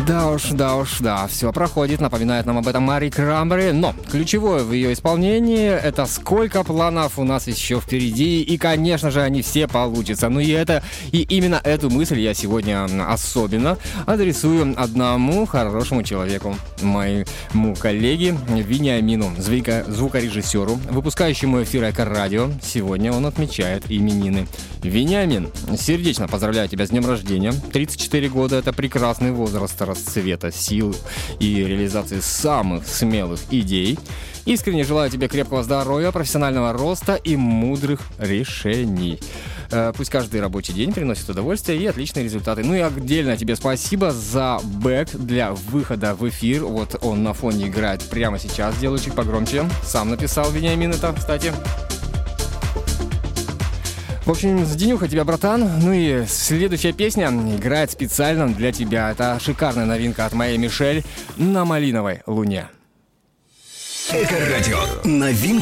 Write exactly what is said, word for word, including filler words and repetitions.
Да уж, да уж, да, все проходит, напоминает нам об этом Мари Крамбери, но ключевое в ее исполнении — это сколько планов у нас еще впереди, и, конечно же, они все получатся. Ну и это, и именно эту мысль я сегодня особенно адресую одному хорошему человеку, моему коллеге Вениамину, звукорежиссеру, выпускающему эфир Эко-радио. Сегодня он отмечает именины. Вениамин, сердечно поздравляю тебя с днем рождения. тридцать четыре года — это прекрасный возраст расцвета сил и реализации самых смелых идей. Искренне желаю тебе крепкого здоровья, профессионального роста и мудрых решений. Пусть каждый рабочий день приносит удовольствие и отличные результаты. Ну и отдельно тебе спасибо за бэк для выхода в эфир. Вот он на фоне играет прямо сейчас. Делаю чуть погромче. Сам написал Вениамин это, кстати. В общем, с денюха тебя, братан. Ну и следующая песня играет специально для тебя. Это шикарная новинка от моей Мишель «На малиновой луне». Эко-радио. Новинка.